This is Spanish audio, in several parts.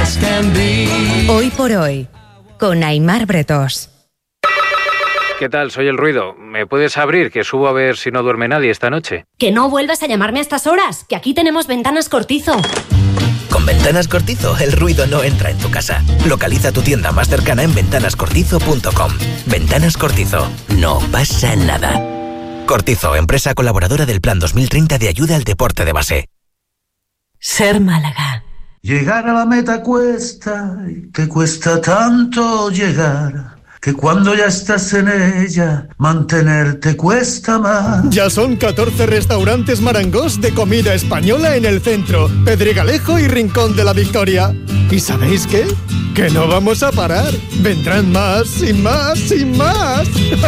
Hoy por hoy, con Aimar Bretós. ¿Qué tal? Soy El Ruido. ¿Me puedes abrir, que subo a ver si no duerme nadie esta noche? Que no vuelvas a llamarme a estas horas, que aquí tenemos Ventanas Cortizo. Con Ventanas Cortizo, el ruido no entra en tu casa. Localiza tu tienda más cercana en ventanascortizo.com. Ventanas Cortizo. No pasa nada. Cortizo, empresa colaboradora del Plan 2030 de ayuda al deporte de base. Ser Málaga. Llegar a la meta cuesta, y te cuesta tanto llegar, que cuando ya estás en ella, mantenerte cuesta más. Ya son 14 restaurantes Marangós de comida española en el centro, Pedregalejo y Rincón de la Victoria. ¿Y sabéis qué? Que no vamos a parar. Vendrán más y más y más.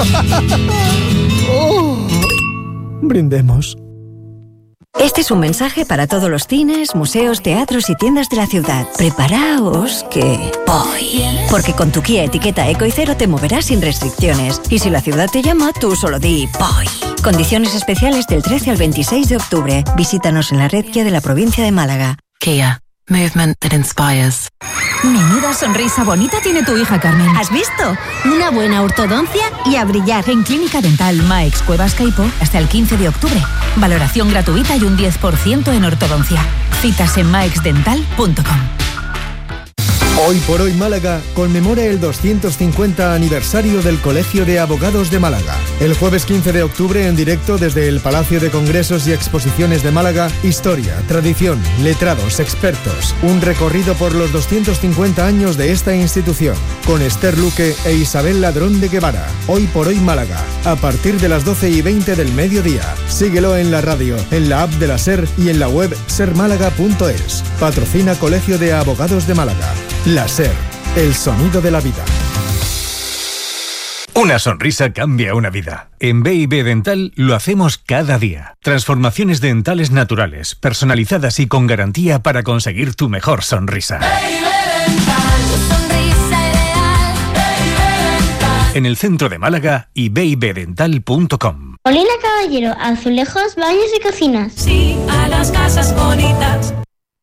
Oh. Brindemos. Este es un mensaje para todos los cines, museos, teatros y tiendas de la ciudad. Preparaos que voy. Porque con tu Kia etiqueta Eco y Cero te moverás sin restricciones. Y si la ciudad te llama, tú solo di voy. Condiciones especiales del 13 al 26 de octubre. Visítanos en la red Kia de la provincia de Málaga. Kia. Movement that inspires. Menuda sonrisa bonita tiene tu hija, Carmen. ¿Has visto? Una buena ortodoncia y a brillar. En Clínica Dental Maex Cuevas Caipo hasta el 15 de octubre. Valoración gratuita y un 10% en ortodoncia. Citas en maexdental.com. Hoy por hoy Málaga conmemora el 250 aniversario del Colegio de Abogados de Málaga. El jueves 15 de octubre en directo desde el Palacio de Congresos y Exposiciones de Málaga, historia, tradición, letrados, expertos. Un recorrido por los 250 años de esta institución con Esther Luque e Isabel Ladrón de Guevara. Hoy por hoy Málaga, a partir de las 12:20 del mediodía. Síguelo en la radio, en la app de la SER y en la web sermálaga.es. Patrocina Colegio de Abogados de Málaga. La SER, el sonido de la vida. Una sonrisa cambia una vida. En B&B Dental lo hacemos cada día. Transformaciones dentales naturales, personalizadas y con garantía para conseguir tu mejor sonrisa. En el centro de Málaga y babydental.com. Molina Caballero, azulejos, baños y cocinas. Sí, a las casas bonitas.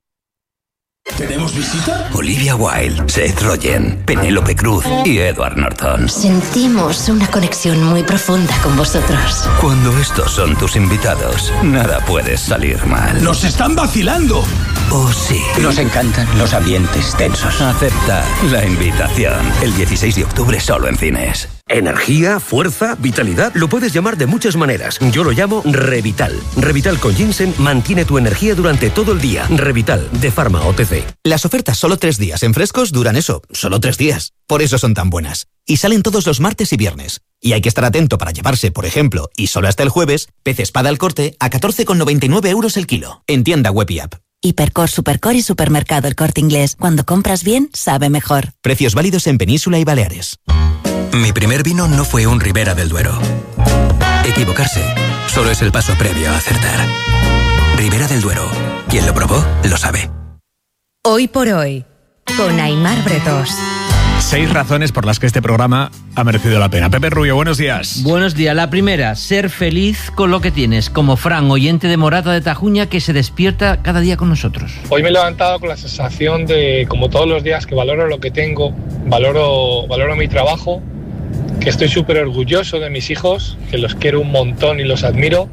¿Tenemos visita? Olivia Wilde, Seth Rogen, Penélope Cruz y Edward Norton. Sentimos una conexión muy profunda con vosotros. Cuando estos son tus invitados, nada puede salir mal. ¡Nos están vacilando! Oh, sí. Nos encantan los ambientes tensos. Acepta la invitación. El 16 de octubre solo en cines. Energía, fuerza, vitalidad, lo puedes llamar de muchas maneras. Yo lo llamo Revital. Revital con ginseng mantiene tu energía durante todo el día. Revital, de Pharma OTC. Las ofertas solo 3 días en Frescos duran eso, solo 3 días. Por eso son tan buenas. Y salen todos los martes y viernes. Y hay que estar atento para llevarse, por ejemplo, y solo hasta el jueves, pez espada al corte a 14,99 € el kilo. En tienda web y app. Hipercor, Supercor y Supermercado El Corte Inglés. Cuando compras bien, sabe mejor. Precios válidos en Península y Baleares. Mi primer vino no fue un Ribera del Duero. Equivocarse solo es el paso previo a acertar. Ribera del Duero. Quien lo probó, lo sabe. Hoy por hoy, con Aimar Bretós. 6 razones por las que este programa ha merecido la pena. Pepe Rubio, buenos días. Buenos días. La primera, ser feliz con lo que tienes, como Fran, oyente de Morata de Tajuña, que se despierta cada día con nosotros. Hoy me he levantado con la sensación de, como todos los días, que valoro lo que tengo, valoro mi trabajo, que estoy súper orgulloso de mis hijos, que los quiero un montón y los admiro,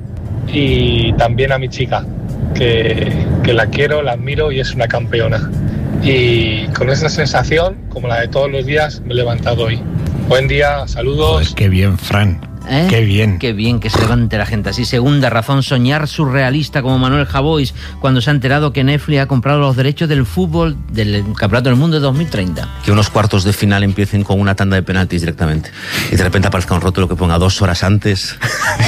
y también a mi chica, que la quiero, la admiro y es una campeona. Y con esa sensación, como la de todos los días, me he levantado hoy. Buen día, saludos. Pues qué bien, Fran. Qué bien. Qué bien que se levante la gente así. Segunda razón, soñar surrealista como Manuel Javois cuando se ha enterado que Netflix ha comprado los derechos del fútbol del Campeonato del Mundo de 2030. Que unos cuartos de final empiecen con una tanda de penaltis directamente y de repente aparezca un rótulo que ponga 2 horas antes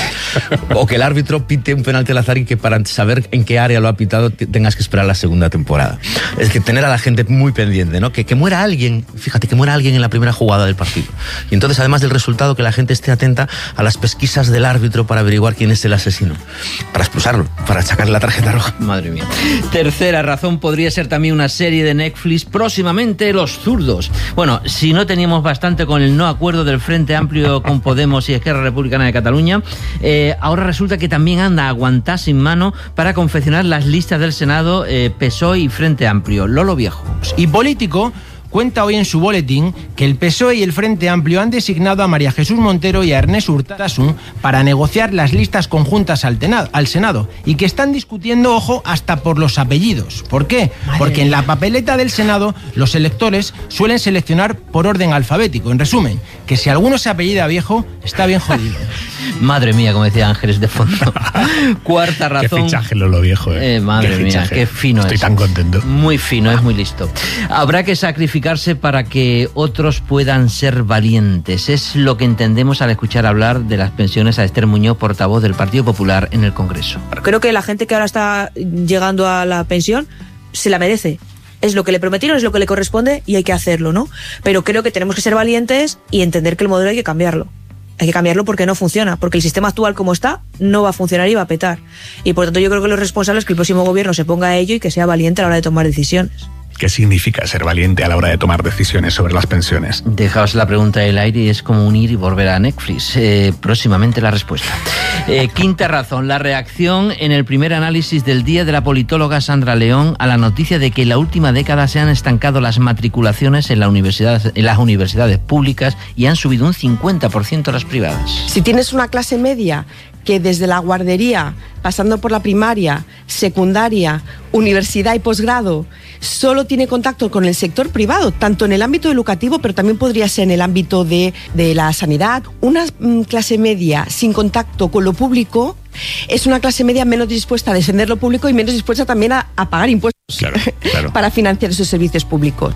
o que el árbitro pite un penalti al azar y que para saber en qué área lo ha pitado tengas que esperar la segunda temporada. Es que tener a la gente muy pendiente, ¿no? Que muera alguien, fíjate, que muera alguien en la primera jugada del partido. Y entonces, además del resultado, que la gente esté atenta a las pesquisas del árbitro para averiguar quién es el asesino, para expulsarlo, para sacarle la tarjeta roja. Madre mía. Tercera razón podría ser también una serie de Netflix, próximamente Los Zurdos. Bueno, si no teníamos bastante con el no acuerdo del Frente Amplio con Podemos y Esquerra Republicana de Cataluña, ahora resulta que también anda a aguantar sin mano para confeccionar las listas del Senado PSOE y Frente Amplio. Lolo Viejo. Y Político cuenta hoy en su boletín que el PSOE y el Frente Amplio han designado a María Jesús Montero y a Ernest Urtasun para negociar las listas conjuntas al Senado y que están discutiendo, ojo, hasta por los apellidos. ¿Por qué? Porque en la papeleta del Senado los electores suelen seleccionar por orden alfabético. En resumen, que si alguno se apellida Viejo, está bien jodido. Madre mía, como decía Ángeles de fondo. Cuarta razón. Qué fichaje Lolo Viejo, madre mía, qué fino Estoy tan contento. Muy fino, es muy listo. Habrá que sacrificarse para que otros puedan ser valientes. Es lo que entendemos al escuchar hablar de las pensiones a Esther Muñoz, portavoz del Partido Popular en el Congreso. Creo que la gente que ahora está llegando a la pensión se la merece. Es lo que le prometieron, es lo que le corresponde y hay que hacerlo, ¿no? Pero creo que tenemos que ser valientes y entender que el modelo hay que cambiarlo. Hay que cambiarlo porque no funciona, porque el sistema actual como está no va a funcionar y va a petar. Y por tanto yo creo que lo responsable es que el próximo gobierno se ponga a ello y que sea valiente a la hora de tomar decisiones. ¿Qué significa ser valiente a la hora de tomar decisiones sobre las pensiones? Dejaos la pregunta del aire y es como unir y volver a Netflix. Próximamente la respuesta. Quinta razón, la reacción en el primer análisis del día de la politóloga Sandra León a la noticia de que en la última década se han estancado las matriculaciones en las universidades públicas y han subido un 50% las privadas. Si tienes una clase media que desde la guardería, pasando por la primaria, secundaria, universidad y posgrado, solo tiene contacto con el sector privado, tanto en el ámbito educativo, pero también podría ser en el ámbito de la sanidad. Una clase media sin contacto con lo público es una clase media menos dispuesta a defender lo público y menos dispuesta también a pagar impuestos para financiar esos servicios públicos.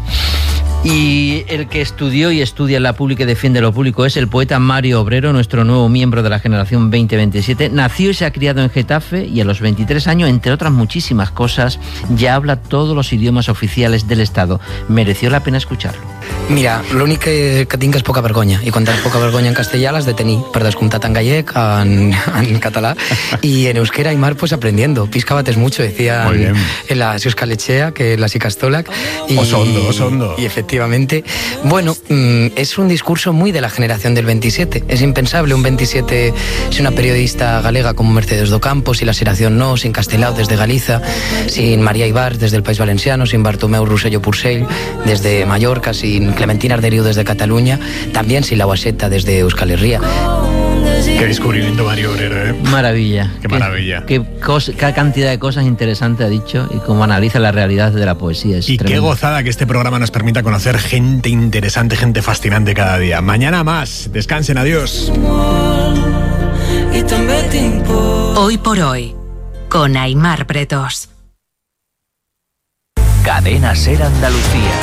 Y el que estudió y estudia la pública y defiende lo público es el poeta Mario Obrero, nuestro nuevo miembro de la generación 2027. Nació y se ha criado en Getafe y a los 23 años, entre otras muchísimas cosas, ya habla todos los idiomas oficiales del Estado. Mereció la pena escucharlo. Mira, l'únic que tinc és poca vergonya, i quan tens poca vergonya en castellà l'has de tenir, per descomptat en gallec, en català, y en euskera Aimar pues aprendiendo. Piscabates mucho, decían en la Euskal-Etxea, que la Ikastolak. Osondo. Y efectivamente, bueno, es un discurso muy de la generación del 27. Es impensable un 27 sin una periodista galega como Mercedes Docampo, sin la Xeración No, sin Castelao desde Galiza, sin María Ibar desde el País Valenciano, sin Bartomeu Rosselló Purcell desde Mallorca, sin Clementina Arderiu desde Cataluña, también sin la Guaseta desde Euskal Herria. Qué descubrimiento Mario Obrero, ¿eh? Maravilla. Qué maravilla. Qué cantidad de cosas interesantes ha dicho y cómo analiza la realidad de la poesía. Es y tremendo. Qué gozada que este programa nos permita conocer gente interesante, gente fascinante cada día. Mañana más. Descansen, adiós. Hoy por hoy, con Aimar Bretos. Cadena Ser Andalucía.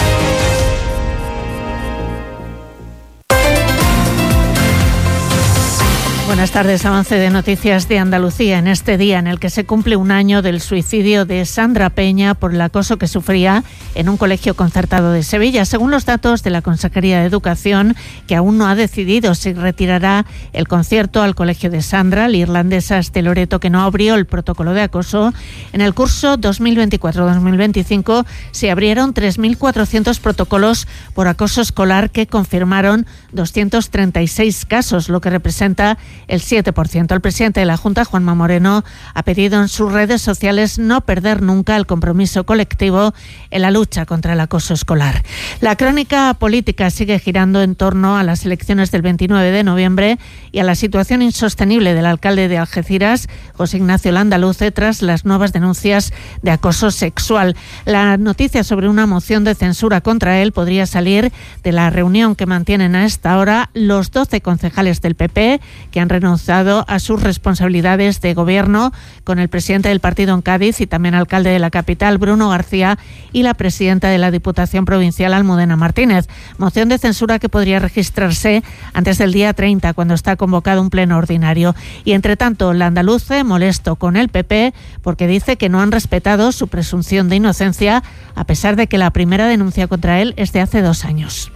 Buenas tardes, avance de noticias de Andalucía en este día en el que se cumple un año del suicidio de Sandra Peña por el acoso que sufría en un colegio concertado de Sevilla. Según los datos de la Consejería de Educación, que aún no ha decidido si retirará el concierto al colegio de Sandra, la irlandesa Este Loreto, que no abrió el protocolo de acoso, en el curso 2024-2025 se abrieron 3.400 protocolos por acoso escolar que confirmaron 236 casos, lo que representa el 7%. El presidente de la Junta, Juanma Moreno, ha pedido en sus redes sociales no perder nunca el compromiso colectivo en la lucha contra el acoso escolar. La crónica política sigue girando en torno a las elecciones del 29 de noviembre y a la situación insostenible del alcalde de Algeciras, José Ignacio Landaluce, tras las nuevas denuncias de acoso sexual. La noticia sobre una moción de censura contra él podría salir de la reunión que mantienen a esta hora los 12 concejales del PP que han renunciado a sus responsabilidades de gobierno con el presidente del partido en Cádiz y también alcalde de la capital, Bruno García, y la presidenta de la Diputación Provincial, Almudena Martínez. Moción de censura que podría registrarse antes del día 30, cuando está convocado un pleno ordinario. Y entre tanto, el andaluce molesto con el PP porque dice que no han respetado su presunción de inocencia, a pesar de que la primera denuncia contra él es de hace 2 años.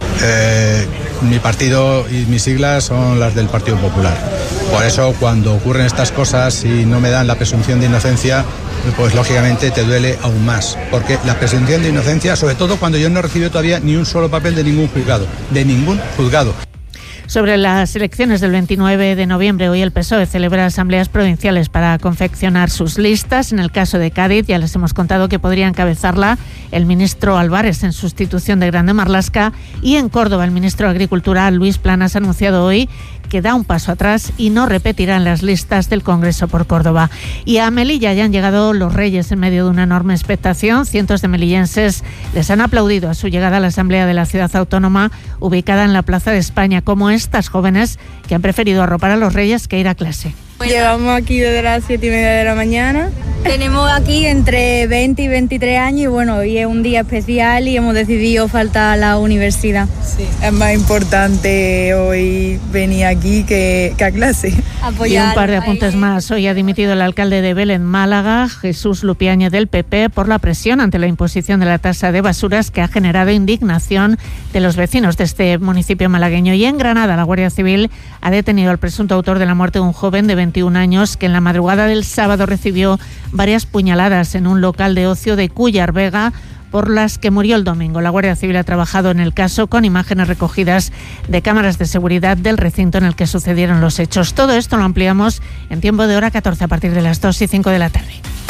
Mi partido y mis siglas son las del Partido Popular. Por eso, cuando ocurren estas cosas y no me dan la presunción de inocencia, pues lógicamente te duele aún más. Porque la presunción de inocencia, sobre todo cuando yo no he recibido todavía ni un solo papel de ningún juzgado. De ningún juzgado. Sobre las elecciones del 29 de noviembre, hoy el PSOE celebra asambleas provinciales para confeccionar sus listas. En el caso de Cádiz, ya les hemos contado que podría encabezarla el ministro Álvarez en sustitución de Grande Marlaska. Y en Córdoba, el ministro de Agricultura, Luis Planas, ha anunciado hoy que da un paso atrás y no repetirá en las listas del Congreso por Córdoba. Y a Melilla ya han llegado los Reyes en medio de una enorme expectación. Cientos de melillenses les han aplaudido a su llegada a la Asamblea de la Ciudad Autónoma, ubicada en la Plaza de España, como estas jóvenes que han preferido arropar a los Reyes que ir a clase. Llevamos aquí desde las 7:30 de la mañana. Tenemos aquí entre 20 y 23 años y bueno, hoy es un día especial y hemos decidido faltar a la universidad. Sí, es más importante hoy venir aquí que a clase. Y un par de apuntes más. Hoy ha dimitido el alcalde de Belén, Málaga, Jesús Lupiáñez, del PP, por la presión ante la imposición de la tasa de basuras que ha generado indignación de los vecinos de este municipio malagueño. Y en Granada, la Guardia Civil ha detenido al presunto autor de la muerte de un joven de 21 años que en la madrugada del sábado recibió varias puñaladas en un local de ocio de Cúllar Vega, por las que murió el domingo. La Guardia Civil ha trabajado en el caso con imágenes recogidas de cámaras de seguridad del recinto en el que sucedieron los hechos. Todo esto lo ampliamos en tiempo de hora 14 a partir de las 2:05 de la tarde.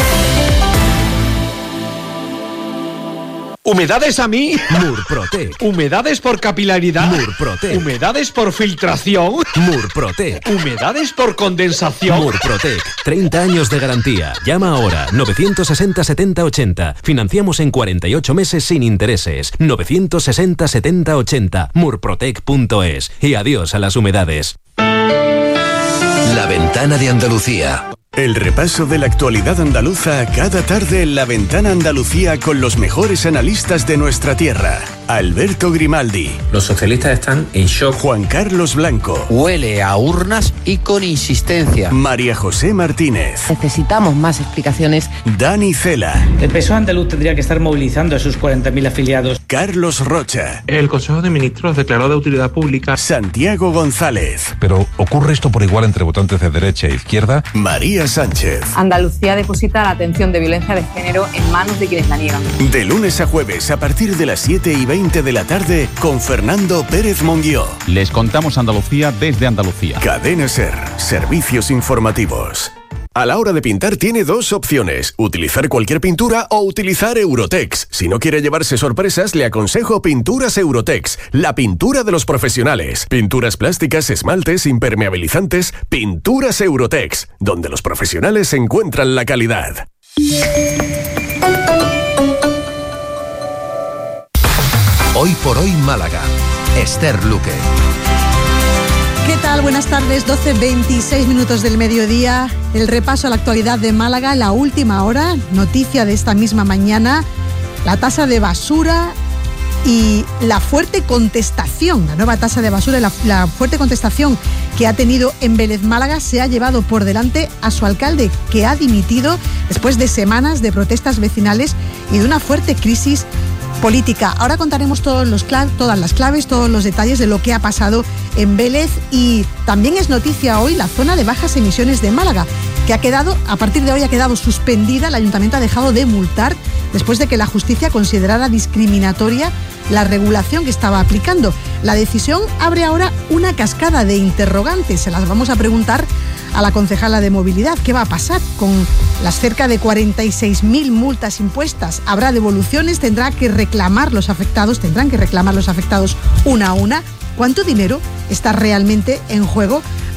¿Humedades a mí? Murprotec. ¿Humedades por capilaridad? Murprotec. ¿Humedades por filtración? Murprotec. ¿Humedades por condensación? Murprotec. 30 años de garantía. Llama ahora. 960 70 80. Financiamos en 48 meses sin intereses. 960 70 80. Murprotec.es. Y adiós a las humedades. La Ventana de Andalucía. El repaso de la actualidad andaluza cada tarde en La Ventana Andalucía con los mejores analistas de nuestra tierra. Alberto Grimaldi. Los socialistas están en shock. Juan Carlos Blanco. Huele a urnas y con insistencia. María José Martínez. Necesitamos más explicaciones. Dani Cela. El PSOE andaluz tendría que estar movilizando a sus 40.000 afiliados. Carlos Rocha. El Consejo de Ministros declaró de utilidad pública. Santiago González. Pero ¿ocurre esto por igual entre votantes de derecha e izquierda? María Sánchez. Andalucía deposita la atención de violencia de género en manos de quienes la niegan. De lunes a jueves a partir de las 7:20 de la tarde con Fernando Pérez Monguió. Les contamos Andalucía desde Andalucía. Cadena SER. Servicios informativos. A la hora de pintar tiene dos opciones, utilizar cualquier pintura o utilizar Eurotex. Si no quiere llevarse sorpresas, le aconsejo Pinturas Eurotex, la pintura de los profesionales. Pinturas plásticas, esmaltes, impermeabilizantes, Pinturas Eurotex, donde los profesionales encuentran la calidad. Hoy por hoy Málaga. Esther Luque. ¿Qué tal? Buenas tardes, 12:26 minutos del mediodía. El repaso a la actualidad de Málaga, la última hora, noticia de esta misma mañana, la tasa de basura y la fuerte contestación, la nueva tasa de basura y la fuerte contestación que ha tenido en Vélez Málaga se ha llevado por delante a su alcalde, que ha dimitido después de semanas de protestas vecinales y de una fuerte crisis política. Ahora contaremos todas las claves, todos los detalles de lo que ha pasado en Vélez, y también es noticia hoy la zona de bajas emisiones de Málaga, que a partir de hoy ha quedado suspendida. El ayuntamiento ha dejado de multar después de que la justicia considerara discriminatoria la regulación que estaba aplicando. La decisión abre ahora una cascada de interrogantes. Se las vamos a preguntar a la concejala de movilidad. ¿Qué va a pasar con las cerca de 46.000 multas impuestas? ¿Habrá devoluciones? ¿Tendrán que reclamar los afectados una a una? ¿Cuánto dinero está realmente en juego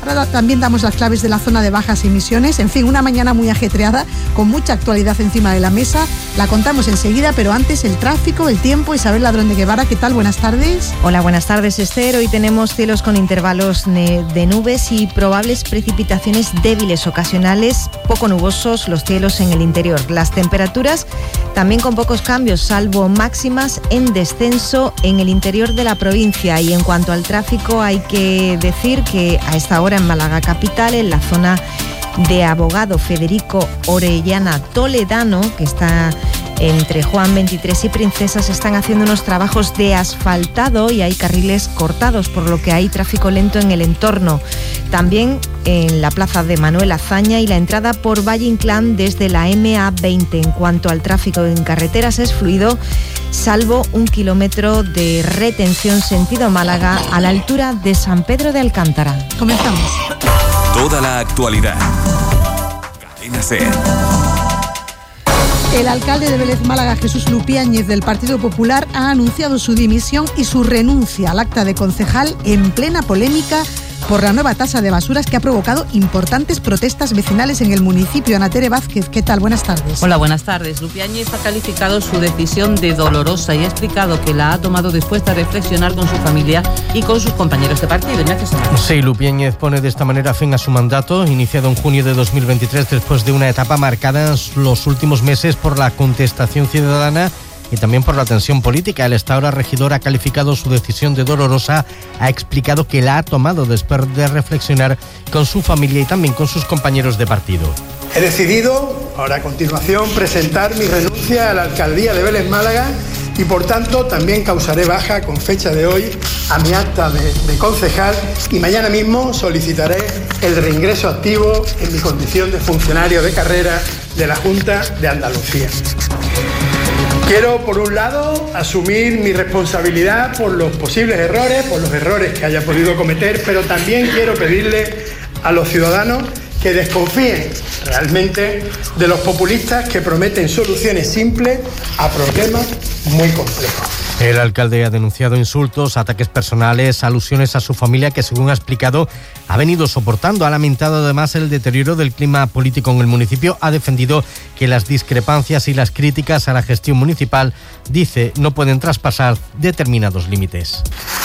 Ahora también damos las claves de la zona de bajas emisiones. En fin, una mañana muy ajetreada, con mucha actualidad encima de la mesa. La contamos enseguida, pero antes el tráfico, el tiempo. Isabel Ladrón de Guevara, ¿qué tal? Buenas tardes. Hola, buenas tardes, Esther. Hoy tenemos cielos con intervalos de nubes y probables precipitaciones débiles ocasionales, poco nubosos los cielos en el interior. Las temperaturas también con pocos cambios, salvo máximas en descenso en el interior de la provincia. Y en cuanto al tráfico, hay que decir que a esta hora en Málaga capital, en la zona de Abogado Federico Orellana Toledano, que está entre Juan 23 y Princesas, están haciendo unos trabajos de asfaltado y hay carriles cortados, por lo que hay tráfico lento en el entorno. También en la plaza de Manuel Azaña y la entrada por Valle Inclán desde la MA20. En cuanto al tráfico en carreteras, es fluido, salvo 1 kilómetro de retención sentido Málaga a la altura de San Pedro de Alcántara. Comenzamos. Toda la actualidad. Cadena SER. El alcalde de Vélez Málaga, Jesús Lupiáñez, del Partido Popular, ha anunciado su dimisión y su renuncia al acta de concejal en plena polémica por la nueva tasa de basuras que ha provocado importantes protestas vecinales en el municipio. Ana Tere Vázquez, ¿qué tal? Buenas tardes. Hola, buenas tardes. Lupiáñez ha calificado su decisión de dolorosa y ha explicado que la ha tomado después de reflexionar con su familia y con sus compañeros de partido. Sí, Lupiáñez pone de esta manera fin a su mandato, iniciado en junio de 2023, después de una etapa marcada en los últimos meses por la contestación ciudadana y también por la tensión política. El hasta ahora regidor ha calificado su decisión de dolorosa, ha explicado que la ha tomado después de reflexionar con su familia y también con sus compañeros de partido. He decidido, ahora a continuación, presentar mi renuncia a la alcaldía de Vélez Málaga y por tanto también causaré baja con fecha de hoy a mi acta de concejal y mañana mismo solicitaré el reingreso activo en mi condición de funcionario de carrera de la Junta de Andalucía. Quiero, por un lado, asumir mi responsabilidad por los posibles errores, por los errores que haya podido cometer, pero también quiero pedirle a los ciudadanos que desconfíen realmente de los populistas que prometen soluciones simples a problemas muy complejos. El alcalde ha denunciado insultos, ataques personales, alusiones a su familia que, según ha explicado, ha venido soportando. Ha lamentado además el deterioro del clima político en el municipio. Ha defendido que las discrepancias y las críticas a la gestión municipal, dice, no pueden traspasar determinados límites.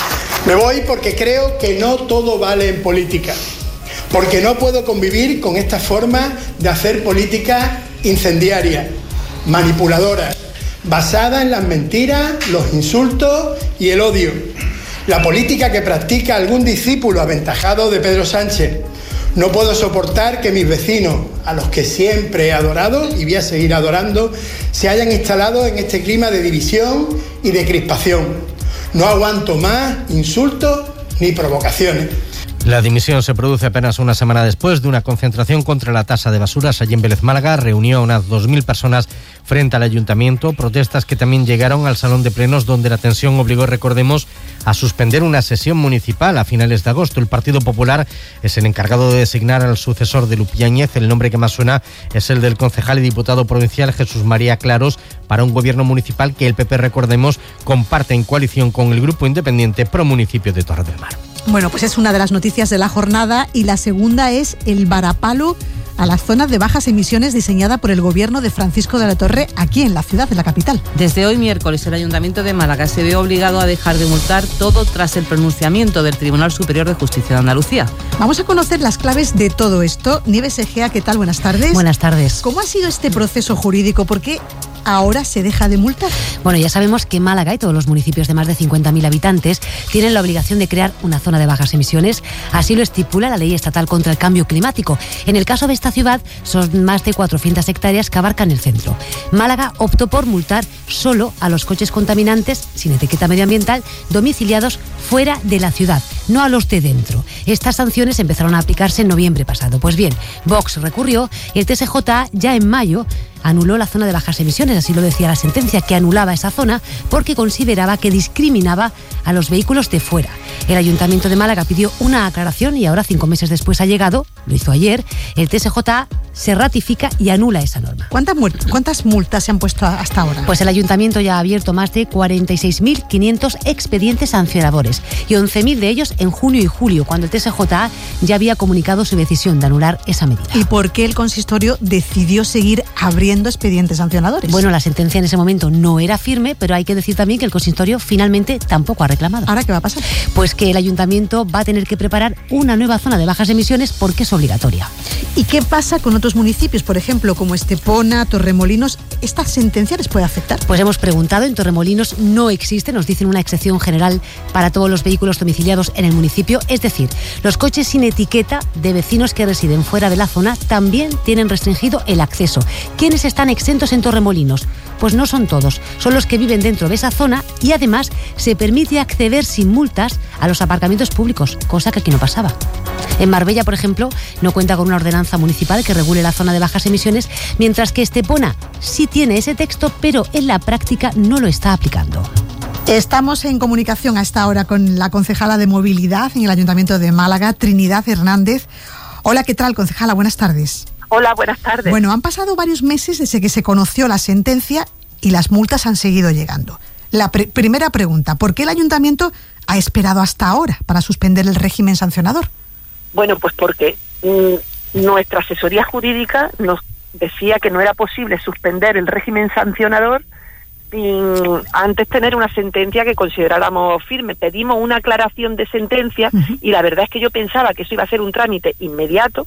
Me voy porque creo que no todo vale en política, porque no puedo convivir con esta forma de hacer política incendiaria, manipuladora, basada en las mentiras, los insultos y el odio. La política que practica algún discípulo aventajado de Pedro Sánchez. No puedo soportar que mis vecinos, a los que siempre he adorado y voy a seguir adorando, se hayan instalado en este clima de división y de crispación. No aguanto más insultos ni provocaciones. La dimisión se produce apenas una semana después de una concentración contra la tasa de basuras allí en Vélez Málaga. Reunió a unas 2.000 personas frente al ayuntamiento, protestas que también llegaron al salón de plenos, donde la tensión obligó, recordemos, a suspender una sesión municipal a finales de agosto. El Partido Popular es el encargado de designar al sucesor de Lupiáñez. El nombre que más suena es el del concejal y diputado provincial Jesús María Claros, para un gobierno municipal que el PP, recordemos, comparte en coalición con el Grupo Independiente Pro Municipio de Torre del Mar. Bueno, pues es una de las noticias de la jornada y la segunda es el varapalo a las zonas de bajas emisiones diseñada por el gobierno de Francisco de la Torre aquí en la ciudad, de la capital. Desde hoy miércoles el Ayuntamiento de Málaga se ve obligado a dejar de multar todo tras el pronunciamiento del Tribunal Superior de Justicia de Andalucía. Vamos a conocer las claves de todo esto. Nieves Egea, ¿qué tal? Buenas tardes. Buenas tardes. ¿Cómo ha sido este proceso jurídico? ¿Por qué ahora se deja de multar? Bueno, ya sabemos que Málaga y todos los municipios de más de 50.000 habitantes tienen la obligación de crear una zona de bajas emisiones. Así lo estipula la Ley Estatal contra el Cambio Climático. En el caso de esta ciudad son más de 400 hectáreas que abarcan el centro. Málaga optó por multar solo a los coches contaminantes sin etiqueta medioambiental domiciliados fuera de la ciudad, no a los de dentro. Estas sanciones empezaron a aplicarse en noviembre pasado. Pues bien, Vox recurrió y el TSJ ya en mayo anuló la zona de bajas emisiones, así lo decía la sentencia, que anulaba esa zona porque consideraba que discriminaba a los vehículos de fuera. El Ayuntamiento de Málaga pidió una aclaración y ahora, 5 meses después ha llegado, lo hizo ayer, el TSJA se ratifica y anula esa norma. ¿Cuántas multas se han puesto hasta ahora? Pues el Ayuntamiento ya ha abierto más de 46.500 expedientes sancionadores y 11.000 de ellos en junio y julio, cuando el TSJA ya había comunicado su decisión de anular esa medida. ¿Y por qué el consistorio decidió seguir abriendo expedientes sancionadores? Bueno, la sentencia en ese momento no era firme, pero hay que decir también que el consistorio finalmente tampoco ha reclamado. ¿Ahora qué va a pasar? Pues que el Ayuntamiento va a tener que preparar una nueva zona de bajas emisiones porque es obligatoria. ¿Y qué pasa con otros municipios, por ejemplo, como Estepona, Torremolinos? ¿Esta sentencia les puede afectar? Pues hemos preguntado, en Torremolinos no existe, nos dicen una excepción general para todos los vehículos domiciliados en el municipio, es decir, los coches sin etiqueta de vecinos que residen fuera de la zona también tienen restringido el acceso. ¿Quiénes están exentos en Torremolinos? Pues no son todos, son los que viven dentro de esa zona y además se permite acceder sin multas a los aparcamientos públicos, cosa que aquí no pasaba. En Marbella, por ejemplo, no cuenta con una ordenanza municipal que regule la zona de bajas emisiones, mientras que Estepona sí tiene ese texto, pero en la práctica no lo está aplicando. Estamos en comunicación a esta hora con la concejala de Movilidad en el Ayuntamiento de Málaga, Trinidad Hernández. Hola, ¿qué tal, concejala? Buenas tardes. Hola, buenas tardes. Bueno, han pasado varios meses desde que se conoció la sentencia y las multas han seguido llegando. La primera pregunta, ¿por qué el Ayuntamiento ha esperado hasta ahora para suspender el régimen sancionador? Bueno, pues porque nuestra asesoría jurídica nos decía que no era posible suspender el régimen sancionador sin antes tener una sentencia que consideráramos firme. Pedimos una aclaración de sentencia y la verdad es que yo pensaba que eso iba a ser un trámite inmediato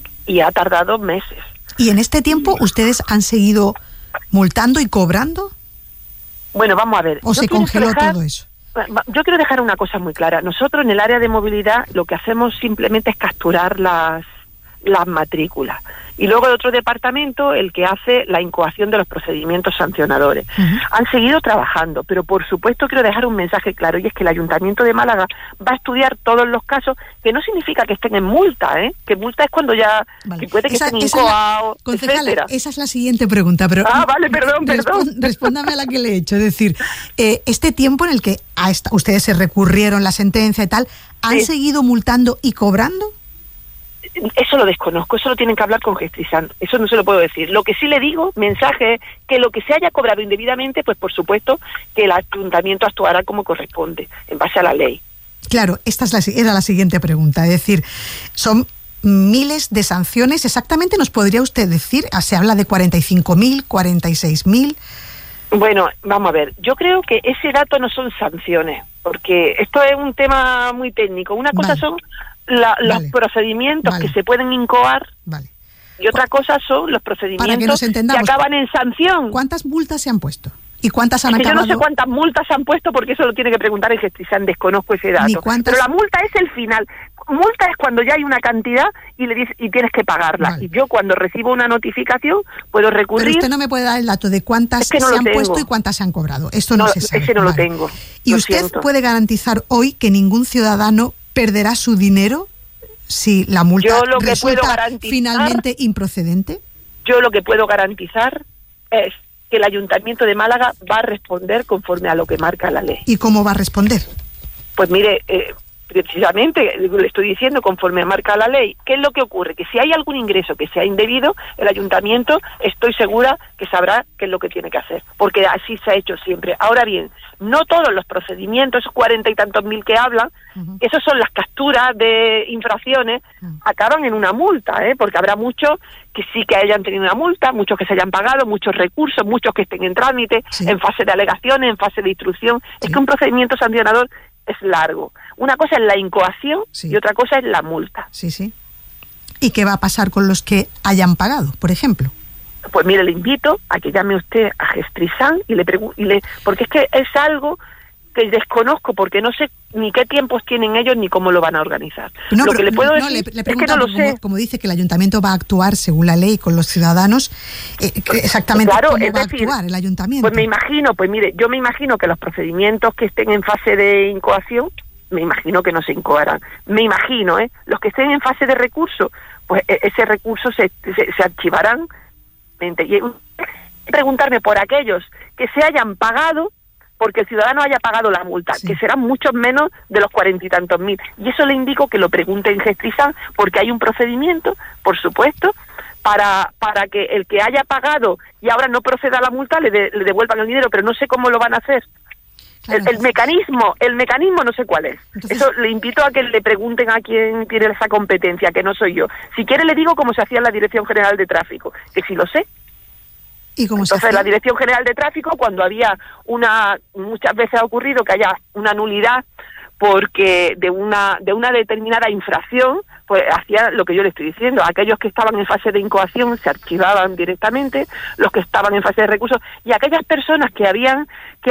y ha tardado meses. ¿Y en este tiempo ustedes han seguido multando y cobrando? Bueno, vamos a ver. ¿O se congeló todo eso? Yo quiero dejar una cosa muy clara. Nosotros en el área de movilidad lo que hacemos simplemente es capturar las matrículas. Y luego el otro departamento, el que hace la incoación de los procedimientos sancionadores. Han seguido trabajando, pero por supuesto quiero dejar un mensaje claro, y es que el Ayuntamiento de Málaga va a estudiar todos los casos, que no significa que estén en multa, que multa es cuando ya, que puede que estén incoados, etcétera. Esa es la siguiente pregunta, pero... vale, perdón. Respóndame a la que le he hecho, es decir, este tiempo en el que ustedes se recurrieron la sentencia y tal, ¿han seguido multando y cobrando? Eso lo desconozco, eso lo tienen que hablar con Gestrizan, eso no se lo puedo decir. Lo que sí le digo, mensaje, es que lo que se haya cobrado indebidamente, pues por supuesto que el Ayuntamiento actuará como corresponde, en base a la ley. Claro, esta era la siguiente pregunta, es decir, son miles de sanciones, exactamente nos podría usted decir, se habla de 45.000, 46.000... Bueno, vamos a ver, yo creo que ese dato no son sanciones, porque esto es un tema muy técnico. Una cosa son los procedimientos que se pueden incoar y otra cosa son los procedimientos que acaban en sanción. ¿Cuántas multas se han puesto? ¿Y cuántas han acabado? Yo no sé cuántas multas se han puesto porque eso lo tiene que preguntar en Gestrizan, desconozco ese dato. Pero la multa es el final. Multa es cuando ya hay una cantidad y tienes que pagarla. Y yo cuando recibo una notificación puedo recurrir. Pero usted no me puede dar el dato de cuántas se han puesto y cuántas se han cobrado. Esto no se sabe. Ese no lo tengo. ¿Y usted puede garantizar hoy que ningún ciudadano perderá su dinero si la multa resulta finalmente improcedente? Yo lo que puedo garantizar es que el Ayuntamiento de Málaga va a responder conforme a lo que marca la ley. ¿Y cómo va a responder? Pues mire, precisamente le estoy diciendo conforme marca la ley. ¿Qué es lo que ocurre? Que si hay algún ingreso que sea indebido, el Ayuntamiento estoy segura que sabrá qué es lo que tiene que hacer, porque así se ha hecho siempre. Ahora bien, no todos los procedimientos, esos 40 y tantos mil que hablan, esos son las capturas de infracciones, acaban en una multa, porque habrá muchos que sí que hayan tenido una multa, muchos que se hayan pagado, muchos recursos, muchos que estén en trámite, en fase de alegaciones, en fase de instrucción. Es que un procedimiento sancionador es largo. Una cosa es la incoación y otra cosa es la multa. Sí. ¿Y qué va a pasar con los que hayan pagado, por ejemplo? Pues mire, le invito a que llame usted a Gestrizan y le pregunte, porque es que es algo que desconozco, porque no sé ni qué tiempos tienen ellos ni cómo lo van a organizar. No, lo que le puedo decir es que no lo sé. Como dice que el Ayuntamiento va a actuar según la ley con los ciudadanos, exactamente cómo va a actuar el Ayuntamiento. Pues yo me imagino que los procedimientos que estén en fase de incoación, me imagino que no se incoarán. Me imagino, los que estén en fase de recurso, pues ese recurso se archivarán. Y preguntarme por aquellos que se hayan pagado, porque el ciudadano haya pagado la multa, que serán muchos menos de los 40 y tantos mil. Y eso le indico que lo pregunte en Gestrisan, porque hay un procedimiento, por supuesto, para que el que haya pagado y ahora no proceda a la multa le devuelvan el dinero, pero no sé cómo lo van a hacer. Claro, el mecanismo no sé cuál es. Entonces, eso le invito a que le pregunten a quien tiene esa competencia, que no soy yo. Si quiere le digo cómo se hacía en la Dirección General de Tráfico, que sí lo sé. ¿Y cómo Entonces, la Dirección General de Tráfico, cuando había muchas veces ha ocurrido que haya una nulidad porque de una determinada infracción, pues hacía lo que yo le estoy diciendo. Aquellos que estaban en fase de incoación se archivaban directamente, los que estaban en fase de recurso, y aquellas personas que habían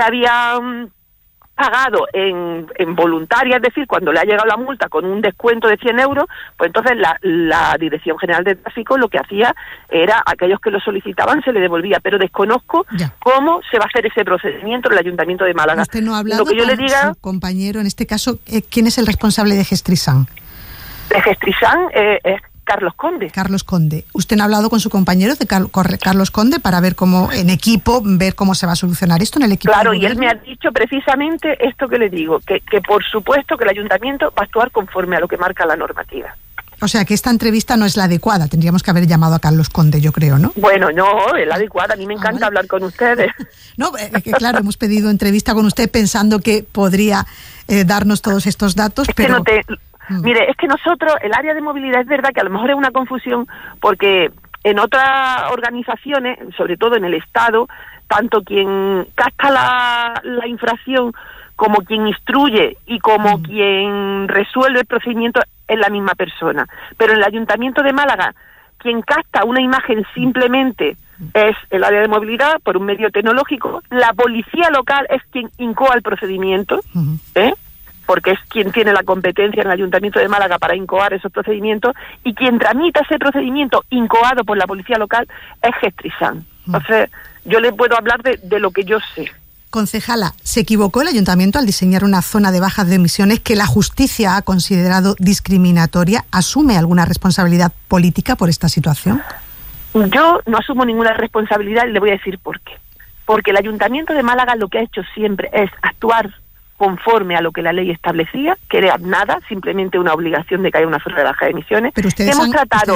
pagado en voluntaria, es decir, cuando le ha llegado la multa con un descuento de 100 euros, pues entonces la Dirección General de Tráfico lo que hacía era, a aquellos que lo solicitaban se le devolvía, pero desconozco cómo se va a hacer ese procedimiento en el Ayuntamiento de Málaga. Usted no ha hablado lo que yo con le diga, su compañero, en este caso, ¿quién es el responsable de Gestrisan? De Gestrisan es Carlos Conde. Carlos Conde. ¿Usted no ha hablado con su compañero de Carlos Conde para ver cómo, en equipo, ver cómo se va a solucionar esto en el equipo? Claro, y él me ha dicho precisamente esto que le digo, que por supuesto que el Ayuntamiento va a actuar conforme a lo que marca la normativa. O sea, que esta entrevista no es la adecuada. Tendríamos que haber llamado a Carlos Conde, yo creo, ¿no? Bueno, no, es la adecuada. A mí me encanta hablar con ustedes. No, que claro, hemos pedido entrevista con usted pensando que podría darnos todos estos datos, pero... Mire, es que nosotros, el área de movilidad, es verdad que a lo mejor es una confusión, porque en otras organizaciones, sobre todo en el Estado, tanto quien capta la infracción como quien instruye y como quien resuelve el procedimiento es la misma persona. Pero en el Ayuntamiento de Málaga, quien capta una imagen simplemente es el área de movilidad por un medio tecnológico, la policía local es quien incoa el procedimiento, porque es quien tiene la competencia en el Ayuntamiento de Málaga para incoar esos procedimientos, y quien tramita ese procedimiento incoado por la policía local es Gestrisan. Entonces, yo le puedo hablar de lo que yo sé. Concejala, ¿se equivocó el Ayuntamiento al diseñar una zona de bajas de emisiones que la justicia ha considerado discriminatoria? ¿Asume alguna responsabilidad política por esta situación? Yo no asumo ninguna responsabilidad y le voy a decir por qué. Porque el Ayuntamiento de Málaga lo que ha hecho siempre es actuar conforme a lo que la ley establecía, que era nada, simplemente una obligación de que haya una zona de baja de emisiones. Pero hemos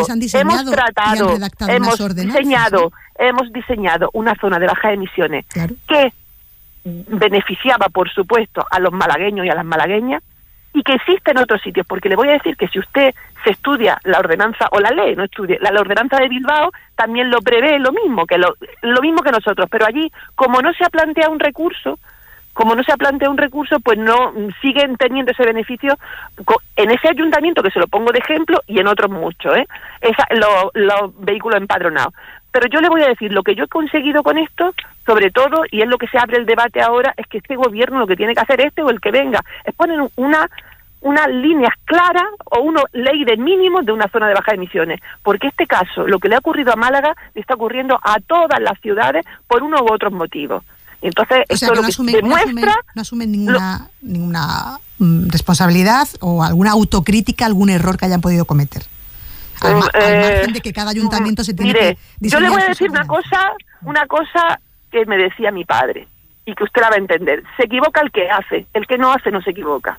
diseñado una zona de baja de emisiones que beneficiaba, por supuesto, a los malagueños y a las malagueñas, y que existe en otros sitios, porque le voy a decir que si usted se estudia la ordenanza, o la ley, no estudia, la ordenanza de Bilbao también lo prevé lo mismo que nosotros, pero allí, como no se ha planteado un recurso, pues no siguen teniendo ese beneficio en ese ayuntamiento, que se lo pongo de ejemplo, y en otros muchos, los vehículos empadronados. Pero yo le voy a decir, lo que yo he conseguido con esto, sobre todo, y es lo que se abre el debate ahora, es que este gobierno lo que tiene que hacer, o el que venga, es poner unas líneas claras o una ley de mínimos de una zona de baja emisiones. Porque este caso, lo que le ha ocurrido a Málaga, le está ocurriendo a todas las ciudades por uno u otros motivos. Entonces, o sea, que no asumen ninguna responsabilidad o alguna autocrítica, algún error que hayan podido cometer. Al margen de que cada ayuntamiento se tiene que diseñar. Yo le voy a decir una cosa que me decía mi padre y que usted la va a entender. Se equivoca el que hace, el que no hace no se equivoca.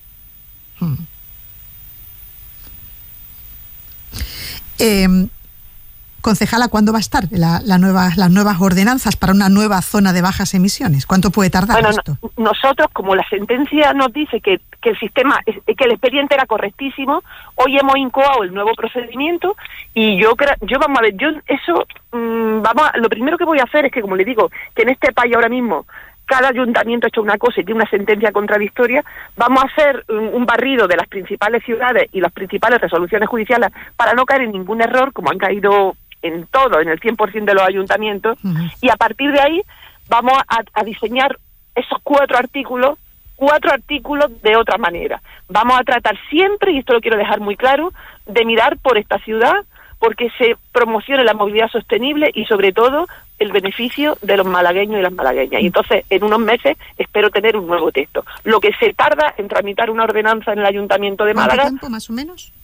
Concejala, ¿cuándo va a estar las nuevas ordenanzas para una nueva zona de bajas emisiones? ¿Cuánto puede tardar esto? Nosotros, como la sentencia nos dice que el sistema, que el expediente era correctísimo, hoy hemos incoado el nuevo procedimiento y yo vamos a ver, lo primero que voy a hacer es que, como le digo, que en este país ahora mismo cada ayuntamiento ha hecho una cosa y tiene una sentencia contradictoria, vamos a hacer un barrido de las principales ciudades y las principales resoluciones judiciales para no caer en ningún error, como han caído en el 100% de los ayuntamientos, y a partir de ahí vamos a diseñar esos cuatro artículos de otra manera. Vamos a tratar siempre, y esto lo quiero dejar muy claro, de mirar por esta ciudad, porque se promocione la movilidad sostenible y sobre todo el beneficio de los malagueños y las malagueñas. Y entonces, en unos meses, espero tener un nuevo texto. Lo que se tarda en tramitar una ordenanza en el Ayuntamiento de Málaga... ¿Cuánto tiempo, más o menos?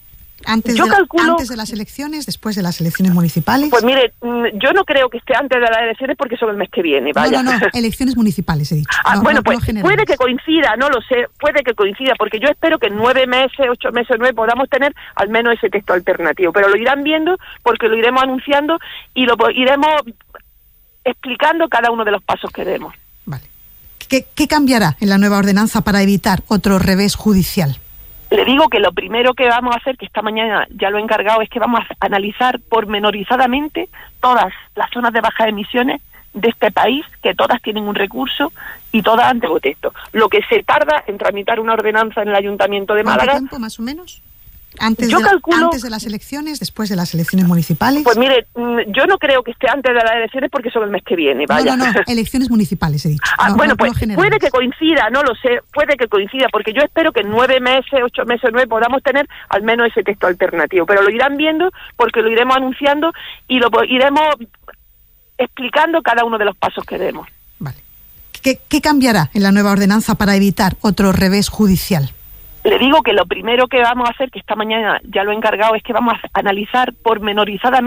Antes de las elecciones, después de las elecciones municipales. Pues mire, yo no creo que esté antes de las elecciones porque son el mes que viene, vaya. No, elecciones municipales he dicho. Puede que coincida, no lo sé, puede que coincida, porque yo espero que en 9 meses, 8 meses, 9 podamos tener al menos ese texto alternativo, pero lo irán viendo porque lo iremos anunciando y lo iremos explicando cada uno de los pasos que demos. Vale. ¿Qué cambiará en la nueva ordenanza para evitar otro revés judicial? Le digo que lo primero que vamos a hacer, que esta mañana ya lo he encargado, es que vamos a analizar pormenorizadamente todas las zonas de bajas emisiones de este país, que todas tienen un recurso y todas ante texto. Lo que se tarda en tramitar una ordenanza en el Ayuntamiento de Málaga. ¿Cuánto tiempo, más o menos? Antes de las elecciones, después de las elecciones municipales. Pues mire, yo no creo que esté antes de las elecciones porque son el mes que viene, vaya. No, elecciones municipales he dicho. Puede que coincida, no lo sé, puede que coincida, porque yo espero que en 9 meses, 8 meses, 9 podamos tener al menos ese texto alternativo, pero lo irán viendo porque lo iremos anunciando y lo iremos explicando cada uno de los pasos que demos. Vale. ¿Qué cambiará en la nueva ordenanza para evitar otro revés judicial? Le digo que lo primero que vamos a hacer, que esta mañana ya lo he encargado, es que vamos a analizar pormenorizadamente